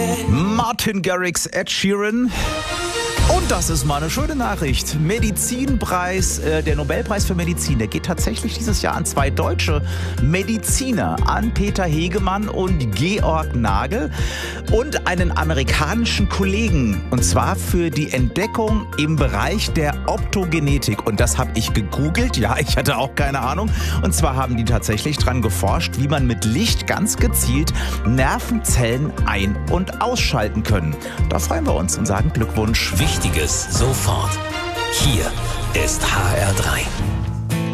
Martin Garrix, Ed Sheeran. Und das ist mal eine schöne Nachricht. Medizinpreis, der Nobelpreis für Medizin, der geht tatsächlich dieses Jahr an 2 deutsche Mediziner, an Peter Hegemann und Georg Nagel und einen amerikanischen Kollegen. Und zwar für die Entdeckung im Bereich der Optogenetik. Und das habe ich gegoogelt. Ja, ich hatte auch keine Ahnung. Und zwar haben die tatsächlich dran geforscht, wie man mit Licht ganz gezielt Nervenzellen ein- und ausschalten können. Da freuen wir uns und sagen Glückwunsch. Wichtiges sofort. Hier ist HR3.